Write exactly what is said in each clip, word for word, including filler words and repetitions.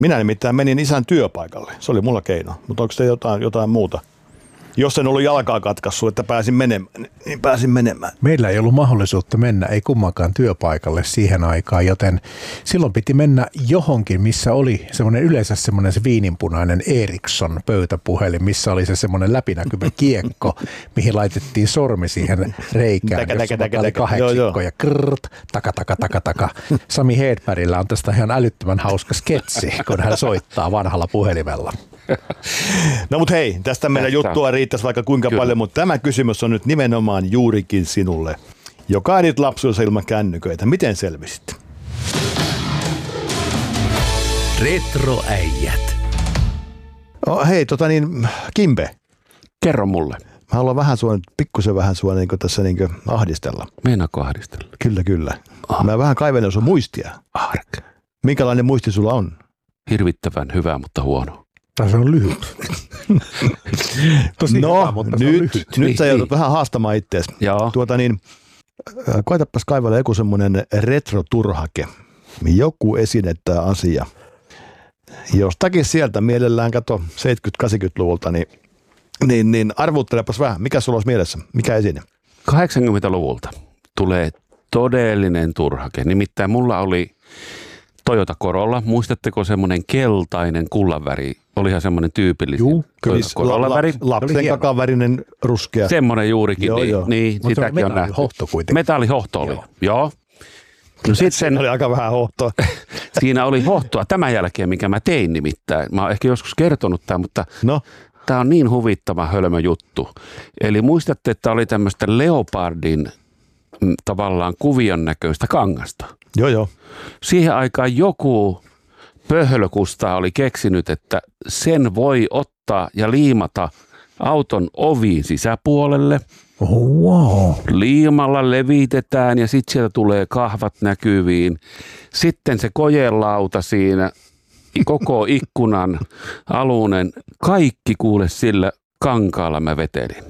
Minä nimittäin menin isän työpaikalle. Se oli mulla keino, mutta onko se jotain, jotain muuta? Jos en ollut jalkaa katkaissut, että pääsin menemään, niin pääsin menemään. Meillä ei ollut mahdollisuutta mennä, ei kummankaan työpaikalle siihen aikaan, joten silloin piti mennä johonkin, missä oli semmoinen yleensä semmoinen se viininpunainen Ericsson pöytäpuhelin, missä oli se semmoinen läpinäkyvä kiekko, mihin laitettiin sormi siihen reikään, täkä, jossa täkä, oli täkä. kahdeksikko Joo, joo. ja krrt, taka, taka, taka, taka. Sami Hedbergillä on tästä ihan älyttömän hauska sketsi, kun hän soittaa vanhalla puhelimella. No mut hei, tästä meidän juttua riittäisi vaikka kuinka Kyllä. paljon, mutta tämä kysymys on nyt nimenomaan juurikin sinulle, joka edit lapsuudessa ilman kännyköitä. Miten selvisit? Retroäijät. Oh, hei, tota niin, Kimpe. Kerro mulle. Mä haluan vähän sua, pikkusen vähän sua niin tässä niin ahdistella. Meinaatko ahdistella? Kyllä, kyllä. Ah. Mä vähän kaivelen sun muistia. Ark. Minkälainen muisti sulla on? Hirvittävän hyvä, mutta huono. Tai se on lyhyt. Tosi no, hyvä, mutta se nyt, on lyhyt. nyt Niin, sä joudut niin. vähän haastamaan ittees. Joo. Tuota niin, koetapas kaivella joku semmoinen retroturhake. Joku esine tai asia. Jostakin sieltä mielellään, kato seitsemänkymmentä-kahdeksankymmentäluvulta, niin, niin, niin arvuuttelepas vähän. Mikä sulla olisi mielessä? Mikä esine? kahdeksankymmentäluvulta tulee todellinen turhake. Nimittäin mulla oli Toyota Corolla. Muistatteko semmoinen keltainen kullanväri? Olihan semmoinen tyypillinen Juu, Toyota Corolla-väri. La, lapsen kakavärinen ruskea. Semmoinen juurikin. Joo, niin, joo. niin Mutta se on sitäkin on nähty. metallihohto kuitenkin. Metallihohto oli. Joo. Joo. No sitten Se oli aika vähän hohtoa. siinä oli hohtoa tämän jälkeen, mikä mä tein nimittäin. Mä oon ehkä joskus kertonut tämän, mutta No, tämä on niin huvittava hölmö juttu. Eli muistatte, että oli tämmöistä leopardin mm, tavallaan kuvion näköistä kangasta. joo joo. Siihen aikaan joku pöhlökusta oli keksinyt, että sen voi ottaa ja liimata auton oviin sisäpuolelle. Oh, wow. Liimalla levitetään ja sitten sieltä tulee kahvat näkyviin. Sitten se kojelauta siinä, koko ikkunan alunen, kaikki kuule sillä kankaalla mä vetelin.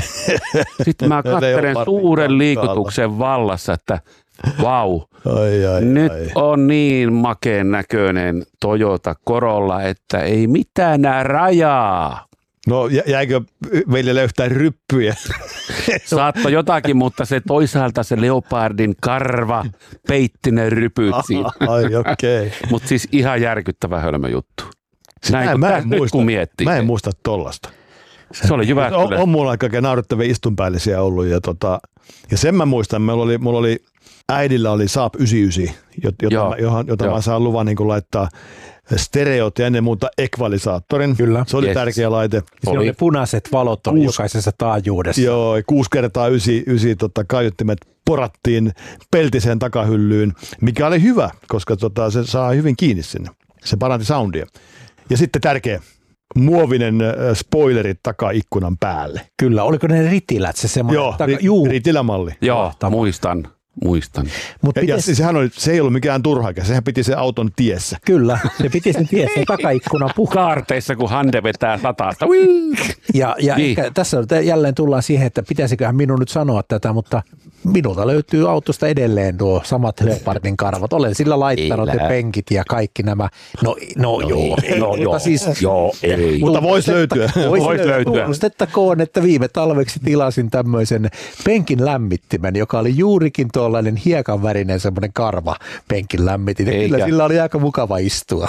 Sitten mä katselen suuren liikutuksen vallassa, että vau, Ai, ai, nyt ai. on niin makeen näköinen Toyota Corolla, että ei mitään nää rajaa. No jä- jäikö veljelle yhtään ryppyjä? Saattoi jotakin, mutta se toisaalta se leopardin karva peitti ne rypyt siinä. Ai okei. Okay. Mutta siis ihan järkyttävä hölmö juttu. Näin, Mä, kun mä, tä- en nyt muista, kun miettii. mä en muista tollasta. Se oli On, Jyväskylässä. on mulla aika naurettavia istunpäällisiä ollut ja, tota, ja sen mä muistan, mulla oli, mulla oli äidillä oli Saab yhdeksänkymmentäyhdeksän, jota, Joo, mä, johon, jota joo. mä saan luvan niin laittaa stereot ja ennen muuta ekvalisaattorin. Kyllä. Se oli Yes. tärkeä laite. Siinä oli punaiset valot oli Kuusi- jokaisessa taajuudessa. Joo, kuusi kertaa ysi, ysi tota, kaiuttimet porattiin peltiseen takahyllyyn, mikä oli hyvä, koska tota, se saa hyvin kiinni sinne. Se paranti soundia. Ja sitten tärkeä, muovinen äh, spoileri takaikkunan päälle. Kyllä, oliko ne ritilät se semmoinen? Joo, taka, ri, juu, ritilämalli. Joo, Mahtavaa. muistan, muistan. mutta Ja, ja pitäisi, sehän oli, se ei ollut mikään turhake, sehän piti se auton tiessä. kyllä, se piti sen tiessä takaikkunan puhua. Kaarteissa, kun Hande vetää satasta. Ja, ja Niin. ehkä tässä jälleen tullaan siihen, että pitäisiköhän minun nyt sanoa tätä, mutta minulta löytyy autosta edelleen tuo samat leopardin karvat. Olen sillä laittanut Ei ne lää. penkit ja kaikki nämä. No, no, no joo, ei, no mutta joo, siis, joo, ei. Mutta voisi löytyä. Vois Vois löytyä. Tunnustettakoon, että viime talveksi tilasin tämmöisen penkin lämmittimen, joka oli juurikin tuollainen hiekan värinen semmoinen karva penkin lämmitin. Ja kyllä Eikä. sillä oli aika mukava istua.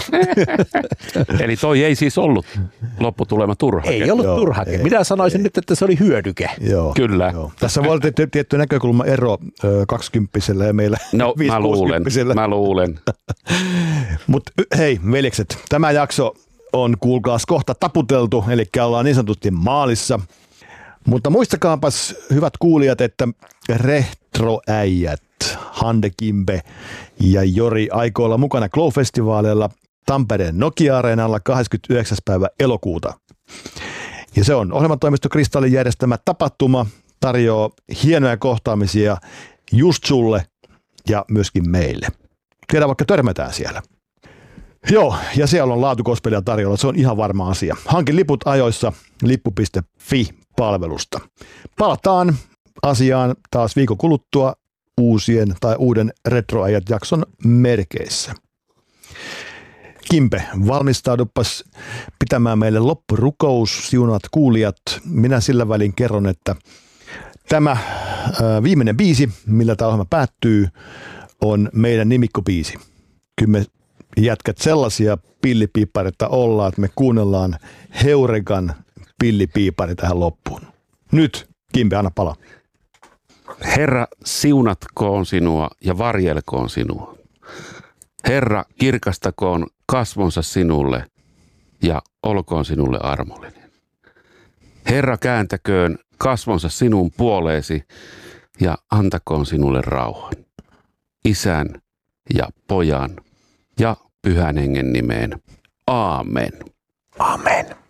Eli toi ei siis ollut lopputulema turha. Ei ollut Joo, turhake. ei, Minä sanoisin ei. nyt, että se oli hyödyke. Joo, Kyllä. Joo. Tässä voi olla tietty, tietty näkökulma ero kaksikymppisellä ja meillä No, mä luulen, mä luulen. Mutta hei, veljekset, tämä jakso on kuulkaas kohta taputeltu, eli ollaan niin sanotusti maalissa. Mutta muistakaapas, hyvät kuulijat, että retroäijät, Hande, Kimpe ja Jori aikoo olla mukana Glow-festivaaleilla Tampereen Nokia-areenalla kahdeskymmenesyhdeksäs päivä elokuuta. Ja se on ohjelmatoimisto Kristallin järjestämä tapahtuma, tarjoaa hienoja kohtaamisia just sulle ja myöskin meille. Tiedä vaikka törmätään siellä. Joo, ja siellä on laatukospelija tarjolla, se on ihan varma asia. Hankin liput ajoissa lippu piste fi-palvelusta. Palataan asiaan taas viikon kuluttua uusien tai uuden Retroäijät jakson merkeissä. Kimpe, valmistaudupas pitämään meille loppurukous, siunaat kuulijat. Minä sillä välin kerron, että tämä ää, viimeinen biisi, millä tämä ohjelma päättyy, on meidän nimikkobiisi. Kyllä me jätkät sellaisia pillipiippareita ollaan, että me kuunnellaan Heurekan pillipiipari tähän loppuun. Nyt, Kimpe, anna palaa. Herra, siunatkoon sinua ja varjelkoon sinua. Herra, kirkastakoon kasvonsa sinulle ja olkoon sinulle armollinen. Herra, kääntäköön kasvonsa sinun puoleesi ja antakoon sinulle rauhan. Isän ja pojan ja pyhän hengen nimeen. Aamen. Amen.